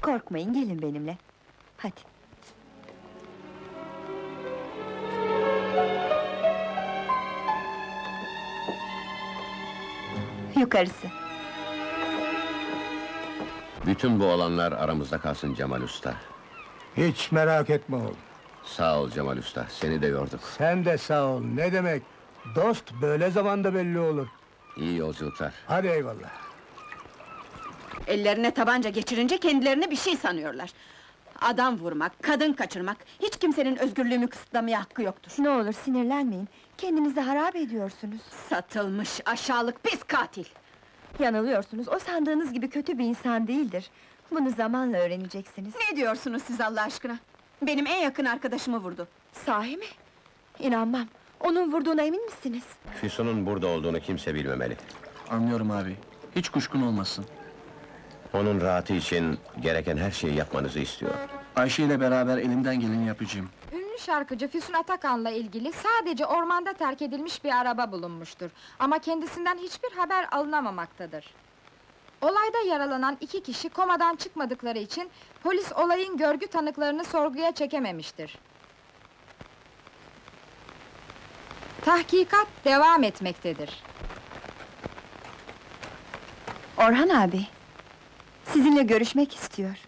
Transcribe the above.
Korkmayın, gelin benimle. Hadi. Yukarısı. Bütün bu olanlar aramızda kalsın Cemal Usta. Hiç merak etme oğlum. Sağ ol Cemal Usta, seni de yorduk. Sen de sağ ol, ne demek? Dost böyle zamanda belli olur. İyi yolculuklar. Hadi eyvallah. Ellerine tabanca geçirince kendilerini bir şey sanıyorlar. Adam vurmak, kadın kaçırmak, hiç kimsenin özgürlüğümü kısıtlamaya hakkı yoktur. Ne olur sinirlenmeyin, kendinizi harap ediyorsunuz. Satılmış, aşağılık, pis katil! Yanılıyorsunuz, o sandığınız gibi kötü bir insan değildir. Bunu zamanla öğreneceksiniz. Ne diyorsunuz siz Allah aşkına? Benim en yakın arkadaşımı vurdu. Sahi mi? İnanmam. Onun vurduğuna emin misiniz? Füsun'un burada olduğunu kimse bilmemeli. Anlıyorum abi. Hiç kuşkun olmasın. Onun rahatı için gereken her şeyi yapmanızı istiyor. Ayşe ile beraber elimden geleni yapacağım. Ünlü şarkıcı Füsun Atakan'la ilgili sadece ormanda terk edilmiş bir araba bulunmuştur. Ama kendisinden hiçbir haber alınamamaktadır. Olayda yaralanan 2 kişi komadan çıkmadıkları için polis olayın görgü tanıklarını sorguya çekememiştir. Tahkikat devam etmektedir. Orhan abi, sizinle görüşmek istiyor.